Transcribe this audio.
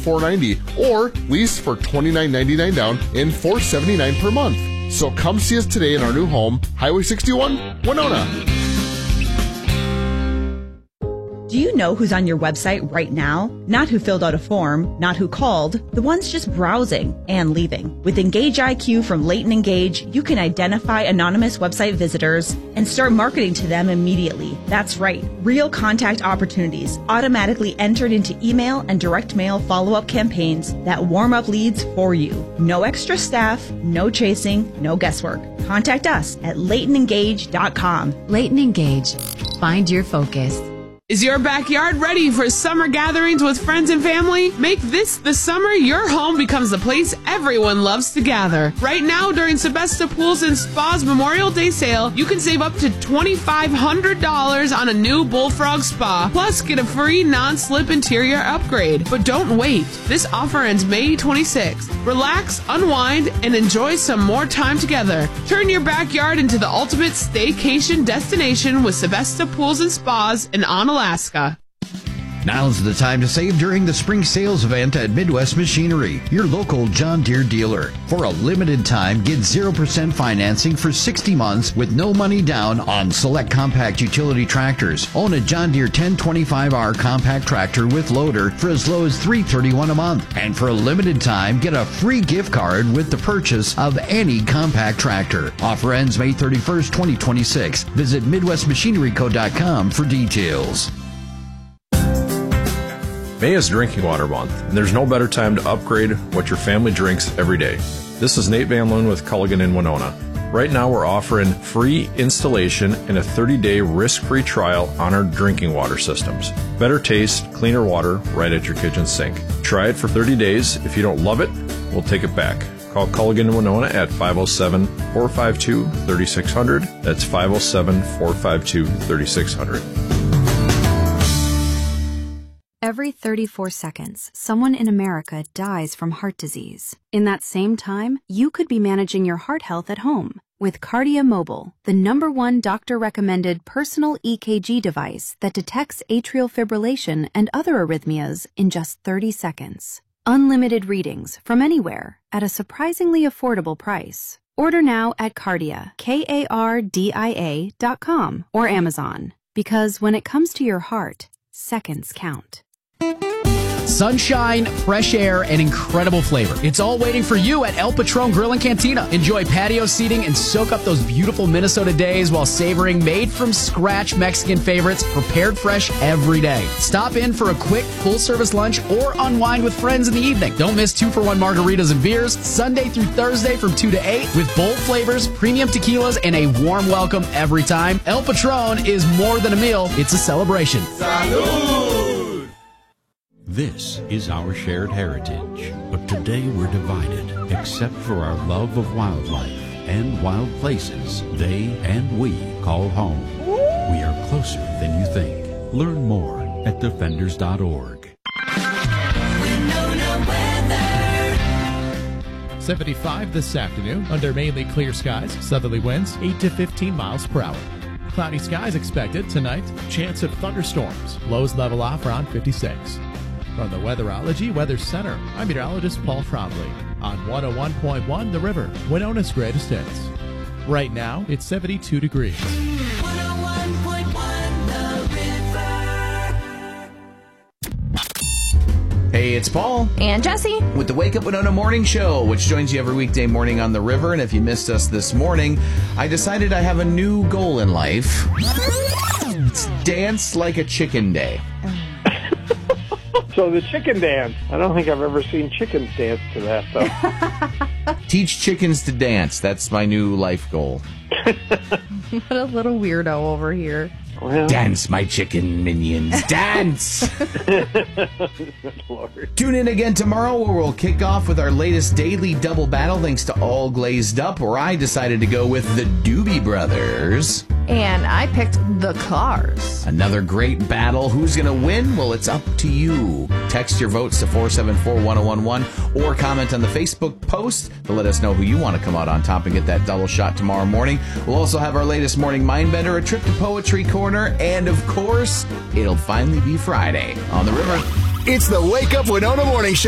$494.90 or lease for $29.99 down and $479 per month. So come see us today in our new home, Highway 61, Winona. Do you know who's on your website right now? Not who filled out a form, not who called, the ones just browsing and leaving. With Engage IQ from Leighton Engage, you can identify anonymous website visitors and start marketing to them immediately. That's right, real contact opportunities automatically entered into email and direct mail follow-up campaigns that warm up leads for you. No extra staff, no chasing, no guesswork. Contact us at LeightonEngage.com. Leighton Engage. Find your focus. Is your backyard ready for summer gatherings with friends and family? Make this the summer your home becomes the place everyone loves to gather. Right now, during Sebesta Pools and Spas Memorial Day sale, you can save up to $2,500 on a new Bullfrog spa, plus get a free non-slip interior upgrade. But don't wait. This offer ends May 26th. Relax, unwind, and enjoy some more time together. Turn your backyard into the ultimate staycation destination with Sebesta Pools and Spas in Honolulu, Alaska. Now's the time to save during the spring sales event at Midwest Machinery, your local John Deere dealer. For a limited time, get 0% financing for 60 months with no money down on select compact utility tractors. Own a John Deere 1025R compact tractor with loader for as low as $331 a month. And for a limited time, get a free gift card with the purchase of any compact tractor. Offer ends May 31st, 2026. Visit MidwestMachineryCo.com for details. May is Drinking Water Month, and there's no better time to upgrade what your family drinks every day. This is Nate Van Loon with Culligan in Winona. Right now we're offering free installation and a 30-day risk-free trial on our drinking water systems. Better taste, cleaner water right at your kitchen sink. Try it for 30 days. If you don't love it, we'll take it back. Call Culligan in Winona at 507-452-3600. That's 507-452-3600. Every 34 seconds, someone in America dies from heart disease. In that same time, you could be managing your heart health at home with Kardia Mobile, the #1 doctor-recommended personal EKG device that detects atrial fibrillation and other arrhythmias in just 30 seconds. Unlimited readings from anywhere at a surprisingly affordable price. Order now at Kardia, KARDIA.com or Amazon. Because when it comes to your heart, seconds count. Sunshine, fresh air, and incredible flavor. It's all waiting for you at El Patron Grill and Cantina. Enjoy patio seating and soak up those beautiful Minnesota days while savoring made-from-scratch Mexican favorites prepared fresh every day. Stop in for a quick, full-service lunch or unwind with friends in the evening. Don't miss 2-for-1 margaritas and beers Sunday through Thursday from 2 to 8 with bold flavors, premium tequilas, and a warm welcome every time. El Patron is more than a meal. It's a celebration. Salud! This is our shared heritage, but today we're divided, except for our love of wildlife and wild places they and we call home. We are closer than you think. Learn more at defenders.org. 75 this afternoon under mainly clear skies, southerly winds 8 to 15 miles per hour. Cloudy skies expected tonight, chance of thunderstorms. Lows level off around 56. From the Weatherology Weather Center, I'm meteorologist Paul Trombley on 101.1 The River, Winona's greatest hits. Right now, it's 72 degrees. 101.1 The River. Hey, it's Paul. And Jesse. With the Wake Up Winona Morning Show, which joins you every weekday morning on The River. And if you missed us this morning, I decided I have a new goal in life. It's Dance Like a Chicken Day. So the chicken dance. I don't think I've ever seen chickens dance to that, though. Teach chickens to dance. That's my new life goal. What a little weirdo over here. Well, dance, my chicken minions. Dance! Lord. Tune in again tomorrow where we'll kick off with our latest daily double battle thanks to All Glazed Up, where I decided to go with the Doobie Brothers. And I picked the Cars. Another great battle. Who's going to win? Well, it's up to you. Text your votes to 474-1011 or comment on the Facebook post to let us know who you want to come out on top and get that double shot tomorrow morning. We'll also have our latest morning Mindbender, a trip to Poetry Corner, and of course, it'll finally be Friday on The River. It's the Wake Up Winona Morning Show.